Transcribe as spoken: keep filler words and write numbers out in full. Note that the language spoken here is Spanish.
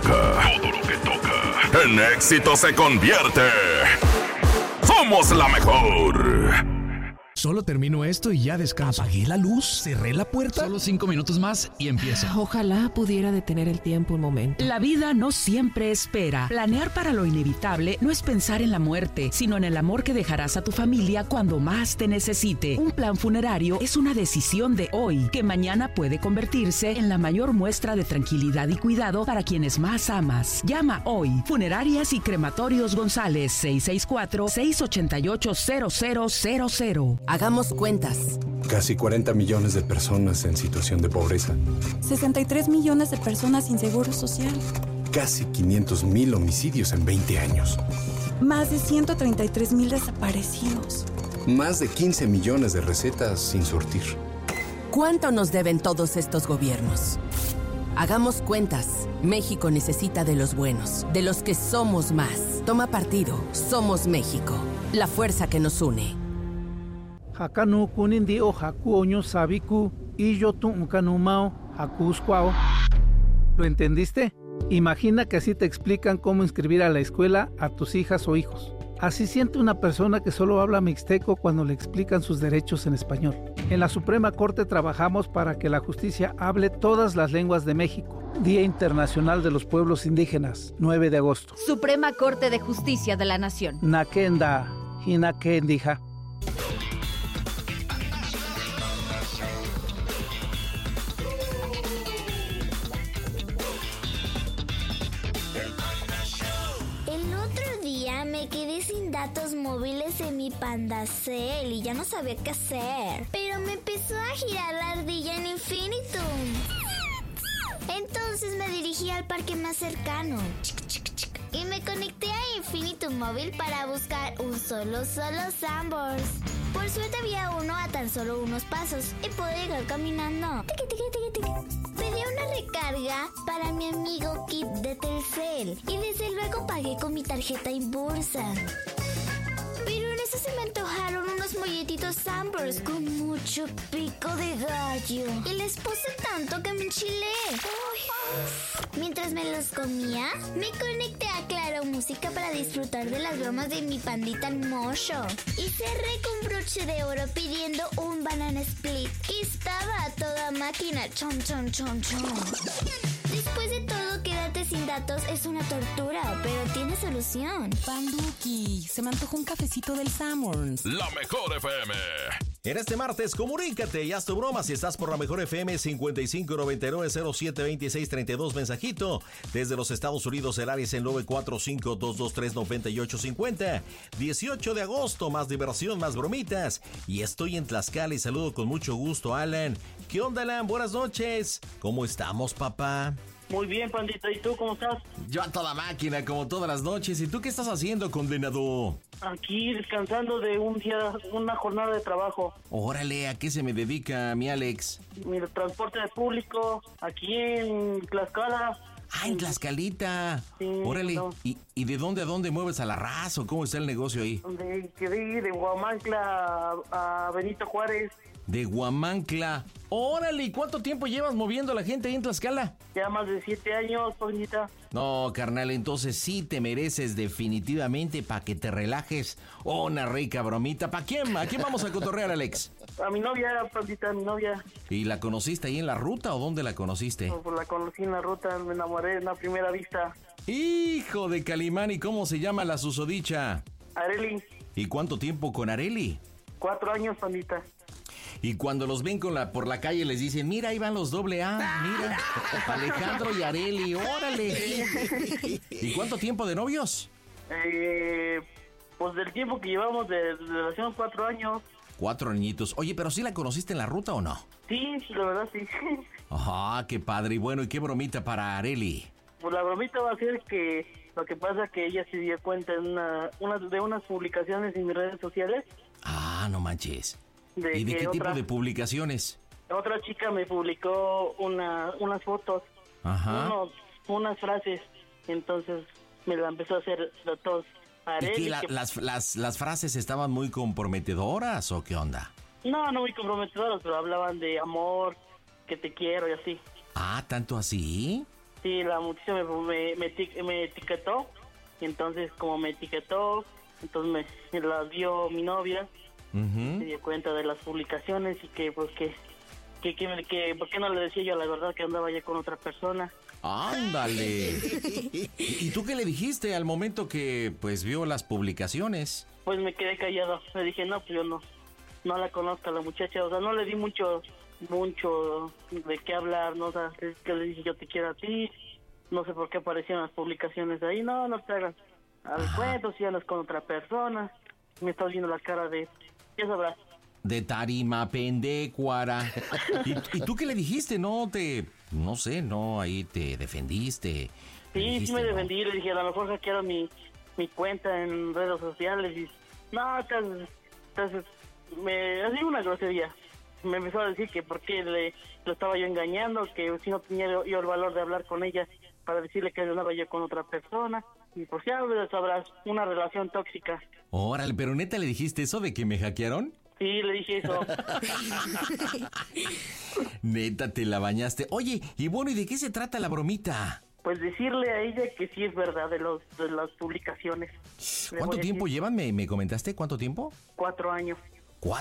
toca, todo lo que toca, en éxito se convierte. ¡Somos la mejor! Solo termino esto y ya descanso. Apagué la luz, cerré la puerta. Solo cinco minutos más y empiezo. Ojalá pudiera detener el tiempo un momento. La vida no siempre espera. Planear para lo inevitable no es pensar en la muerte, sino en el amor que dejarás a tu familia cuando más te necesite. Un plan funerario es una decisión de hoy, que mañana puede convertirse en la mayor muestra de tranquilidad y cuidado para quienes más amas. Llama hoy. Funerarias y Crematorios González, seis seis cuatro, seis ocho ocho, cero cero cero cero. Hagamos cuentas. Casi cuarenta millones de personas en situación de pobreza. sesenta y tres millones de personas sin seguro social. Casi quinientos mil homicidios en veinte años. Más de ciento treinta y tres mil desaparecidos. Más de quince millones de recetas sin surtir. ¿Cuánto nos deben todos estos gobiernos? Hagamos cuentas. México necesita de los buenos, de los que somos más. Toma partido. Somos México. La fuerza que nos une. Hakanu kunindi o haku oño sabiku y yo tu unkanumao haku squao. ¿Lo entendiste? Imagina que así te explican cómo inscribir a la escuela a tus hijas o hijos. Así siente una persona que solo habla mixteco cuando le explican sus derechos en español. En la Suprema Corte trabajamos para que la justicia hable todas las lenguas de México. Día Internacional de los Pueblos Indígenas, nueve de agosto. Suprema Corte de Justicia de la Nación. Nakenda, hinakendija. Me quedé sin datos móviles en mi Pandacel y ya no sabía qué hacer. Pero me empezó a girar la ardilla en infinitum. Entonces me dirigí al parque más cercano y me conecté a Infinitum Móvil para buscar un solo, solo Sanborns. Por suerte había uno a tan solo unos pasos y pude llegar caminando. Tiqui, tiqui, tiqui, tiqui. Pedí una recarga para mi amigo Kip de Telcel y desde luego pagué con mi tarjeta Inbursa. Pero en eso se me antojaron unos molletitos Sanborns con mucho pico de gallo y les puse tanto que me enchilé. Uy. Mientras me los comía, me conecté a Claro Música para disfrutar de las bromas de mi pandita Mocho y cerré con broche de oro pidiendo un banana split que estaba a toda máquina. Chom, chom, chom, chom. Después de todo, quedarte sin datos es una tortura, pero tiene solución. Panduki, se me antojó un cafecito del Sanborns. La mejor F M. En este martes, comunícate y haz tu broma si estás por la mejor F M cincuenta y cinco noventa y nueve cero siete veintiséis treinta y dos, mensajito. Desde los Estados Unidos, el área es el nueve cuatro cinco, dos dos tres, nueve ocho cinco cero. dieciocho de agosto, más diversión, más bromitas. Y estoy en Tlaxcala y saludo con mucho gusto a Alan. ¿Qué onda, Alan? Buenas noches. ¿Cómo estamos, papá? Muy bien, pandita. ¿Y tú cómo estás? Yo a toda máquina, como todas las noches. ¿Y tú qué estás haciendo, condenado? Aquí descansando de un día, una jornada de trabajo. Órale, ¿a qué se me dedica mi Alex? Mi transporte público, aquí en Tlaxcala. Ah, en Tlaxcalita. Sí. Órale, No. ¿Y, ¿y de dónde a dónde mueves a la raza o cómo está el negocio ahí? De, que de, de Huamancla a, a Benito Juárez. De Huamancla. Órale, ¿y cuánto tiempo llevas moviendo a la gente ahí en Tlaxcala? Ya más de siete años, pandita. No, carnal, entonces sí te mereces definitivamente para que te relajes una rica bromita. ¿Para quién? ¿A quién vamos a cotorrear, Alex? A mi novia, pandita, a mi novia. ¿Y la conociste ahí en la ruta o dónde la conociste? Pues la conocí en la ruta, me enamoré en la primera vista. Hijo de Calimán, ¿y cómo se llama la susodicha? Areli. ¿Y cuánto tiempo con Areli? Cuatro años, pandita. Y cuando los ven con la, por la calle les dicen, mira, ahí van los doble A, mira, Alejandro y Areli, órale. ¿Y cuánto tiempo de novios? Eh, pues del tiempo que llevamos de, de relación, cuatro años. Cuatro añitos. Oye, ¿pero sí la conociste en la ruta o no? Sí, la verdad sí. Ajá, qué padre. Y bueno, ¿y qué bromita para Areli? Pues la bromita va a ser que lo que pasa es que ella se dio cuenta en una, una de unas publicaciones en mis redes sociales. Ah, no manches. De ¿Y de qué otra, tipo de publicaciones? Otra chica me publicó una, unas fotos, Ajá. unos, unas frases, entonces me la empezó a hacer a todos. ¿Y qué, la, que... las, las, las frases estaban muy comprometedoras o qué onda? No, no muy comprometedoras, pero hablaban de amor, que te quiero y así. Ah, ¿tanto así? Sí, la muchacha me, me, me, eti- me etiquetó, y entonces como me etiquetó, entonces me, me la vio mi novia, Uh-huh. se dio cuenta de las publicaciones y que pues que, que, que, que ¿por qué no le decía yo la verdad que andaba ya con otra persona? ¡Ándale! ¿Y tú qué le dijiste al momento que pues vio las publicaciones? Pues me quedé callado, le dije no, pues yo no, no la conozco a la muchacha, o sea, no le di mucho, mucho de qué hablar, no, o sea, es que le dije yo te quiero a ti, no sé por qué aparecieron las publicaciones ahí, no, no te hagas al cuento, si andas con otra persona, me estás viendo la cara de, ya sabrás. De tarima, pendecuara. ¿Y, ¿Y tú qué le dijiste? No te, no sé, no, ahí te defendiste. Sí, dijiste, sí me no. defendí, le dije, a lo mejor hackearon mi, mi cuenta en redes sociales y, no, estás, estás, me hacía una grosería. Me empezó a decir que por qué le, lo estaba yo engañando, que si no tenía yo, yo el valor de hablar con ella para decirle que andaba yo con otra persona. Y pues ya sabrás, una relación tóxica. Órale, pero neta le dijiste eso de que me hackearon. Sí, le dije eso. Neta, te la bañaste. Oye, y bueno, ¿y de qué se trata la bromita? Pues decirle a ella que sí es verdad de, los, de las publicaciones. Le ¿Cuánto voy a tiempo decir, llevan? ¿Me, me comentaste cuánto tiempo? Cuatro años.